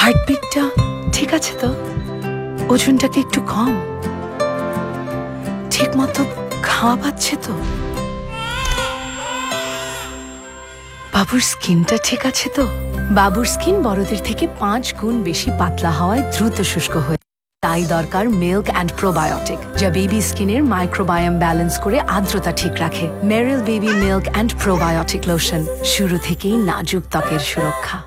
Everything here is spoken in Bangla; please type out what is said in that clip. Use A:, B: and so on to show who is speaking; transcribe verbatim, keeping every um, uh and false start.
A: হার্টবিটটা ঠিক আছে তো? ওজনটা কি একটু কম? ঠিক মতো খাওয়া পাচ্ছে তো? বাবুর স্কিনটা ঠিক আছে তো? বাবুর স্কিন বড়দের থেকে পাঁচ গুণ বেশি পাতলা হওয়ায় দ্রুত শুষ্ক হয়ে, তাই দরকার মিল্ক অ্যান্ড প্রোবায়োটিক, যা বেবি স্কিনের মাইক্রোবায়োম ব্যালেন্স করে আর্দ্রতা ঠিক রাখে। মেরিল baby milk and probiotic lotion, শুরু থেকেই নাজুক ত্বকের সুরক্ষা।